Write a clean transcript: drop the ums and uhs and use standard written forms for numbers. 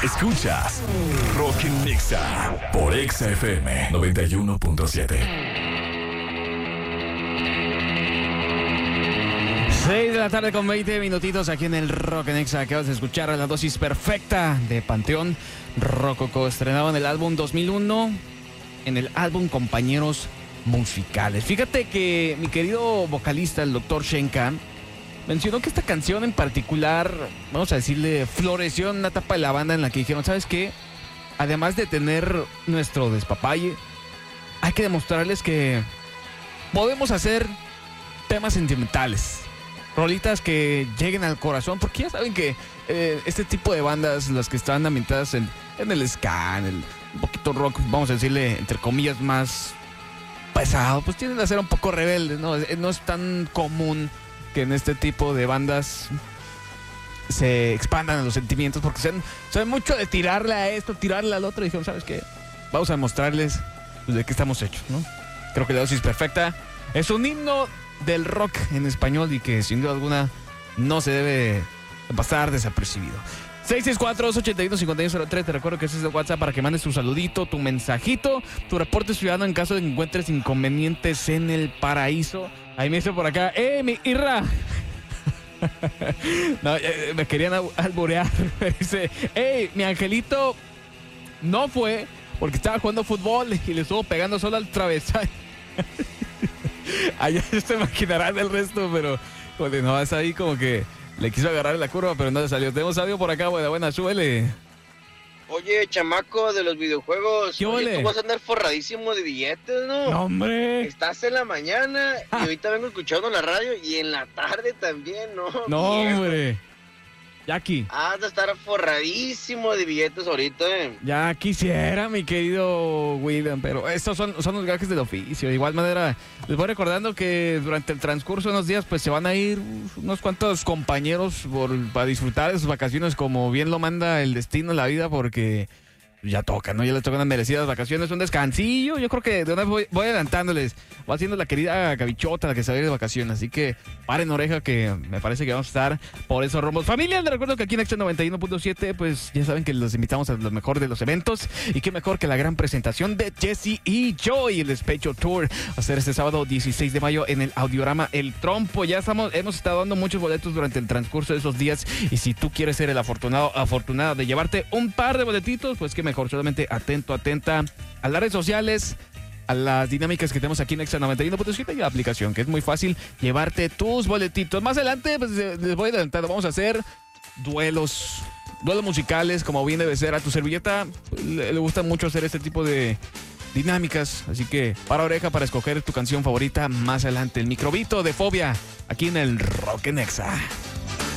Escuchas Rock en Nexa por Exa FM 91.7. 6 de la tarde con 20 minutitos aquí en el Rock en Nexa. Acabas de escuchar a la dosis perfecta de Panteón Rococó, estrenado en el álbum 2001, en el álbum Compañeros Musicales. Fíjate que mi querido vocalista, el Dr. Shenka, mencionó que esta canción en particular, vamos a decirle, floreció en una etapa de la banda en la que dijeron, ¿sabes qué? Además de tener nuestro despapalle, hay que demostrarles que podemos hacer temas sentimentales, rolitas que lleguen al corazón, porque ya saben que este tipo de bandas, las que están ambientadas en el ska, en el un poquito rock, vamos a decirle, entre comillas, más pesado, pues tienden a ser un poco rebeldes, ¿no? No es tan común que en este tipo de bandas se expandan los sentimientos, porque saben mucho de tirarle a esto, tirarle al otro, y dijeron, ¿sabes qué? Vamos a demostrarles pues, de qué estamos hechos, ¿no? Creo que la dosis perfecta es un himno del rock en español y que sin duda alguna no se debe pasar desapercibido. 664-281-5103. Te recuerdo que ese es el WhatsApp para que mandes tu saludito, tu mensajito, tu reporte ciudadano en caso de que encuentres inconvenientes en el paraíso. Ahí me dice por acá, mi Irra. No, me querían alburear. Me dice, mi angelito no fue porque estaba jugando fútbol y le estuvo pegando solo al travesaño. Allá se imaginarán el resto, pero joder, no, es ahí como que le quiso agarrar la curva, pero no le salió. Tenemos audio por acá, buena, súbele. Oye, chamaco de los videojuegos, ¿Qué oye, ole? tú vas a andar forradísimo de billetes, ¿no? No, hombre. Estás en la mañana y ahorita vengo escuchando la radio y en la tarde también, ¿no? No, Viejo. hombre. Jackie. Has de estar forradísimo de billetes ahorita, Ya quisiera, mi querido William, pero estos son los gajes del oficio. De igual manera, les voy recordando que durante el transcurso de unos días, pues se van a ir unos cuantos compañeros para disfrutar de sus vacaciones como bien lo manda el destino, la vida, porque ya toca, ¿no? Ya les tocan las merecidas vacaciones, un descansillo. Yo creo que de una vez voy adelantándoles. Va siendo la querida Gavichota la que se va a ir de vacaciones, así que paren oreja que me parece que vamos a estar por esos rumbos. Familia, les recuerdo que aquí en Nexa 91.7, pues ya saben que los invitamos a lo mejor de los eventos, y qué mejor que la gran presentación de Jesse y Joy, el Despecho Tour. Va a ser este sábado 16 de mayo en el Audiorama El Trompo. Ya hemos estado dando muchos boletos durante el transcurso de esos días, y si tú quieres ser el afortunado de llevarte un par de boletitos, pues qué mejor, solamente atenta a las redes sociales, a las dinámicas que tenemos aquí en Exa 91.7 y la aplicación, que es muy fácil llevarte tus boletitos. Más adelante, pues les voy adelantando, vamos a hacer duelos musicales, como bien debe ser. A tu servilleta le gusta mucho hacer este tipo de dinámicas, así que para oreja para escoger tu canción favorita más adelante. El microbito de Fobia, aquí en el Rock en Exa.